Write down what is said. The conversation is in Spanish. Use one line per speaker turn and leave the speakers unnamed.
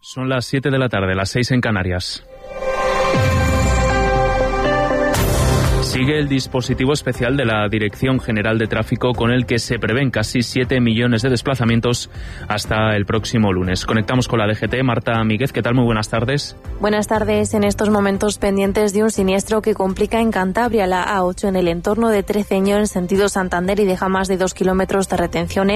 Son las 7 de la tarde, las 6 en Canarias. Sigue el dispositivo especial de la Dirección General de Tráfico con el que se prevén casi 7 millones de desplazamientos hasta el próximo lunes. Conectamos con la DGT. Marta Míguez, ¿qué tal? Muy buenas tardes.
Buenas tardes. En estos momentos pendientes de un siniestro que complica en Cantabria la A8 en el entorno de Treceño en sentido Santander y deja más de 2 kilómetros de retenciones.